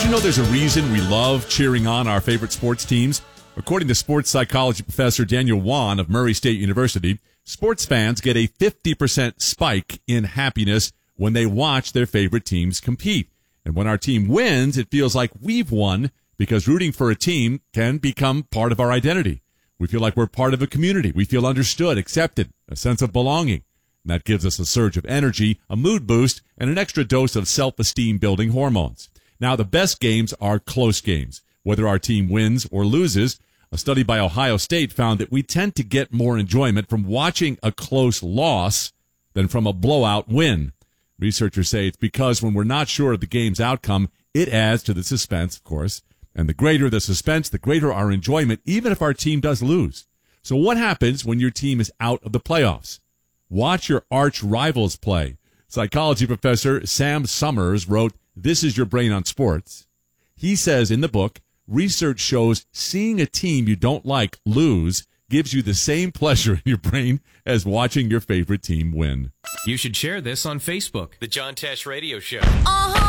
know there's a reason we love cheering on our favorite sports teams? According to sports psychology professor Daniel Wan of Murray State University, sports fans get a 50% spike in happiness when they watch their favorite teams compete. And when our team wins, it feels like we've won because rooting for a team can become part of our identity. We feel like we're part of a community. We feel understood, accepted, a sense of belonging. And that gives us a surge of energy, a mood boost, and an extra dose of self-esteem building hormones. Now, the best games are close games. Whether our team wins or loses, a study by Ohio State found that we tend to get more enjoyment from watching a close loss than from a blowout win. Researchers say it's because when we're not sure of the game's outcome, it adds to the suspense, of course. And the greater the suspense, the greater our enjoyment, even if our team does lose. So what happens when your team is out of the playoffs? Watch your arch rivals play. Psychology professor Sam Summers wrote, "This is Your Brain on Sports." He says in the book, research shows seeing a team you don't like lose gives you the same pleasure in your brain as watching your favorite team win. You should share this on Facebook. The John Tesh Radio Show.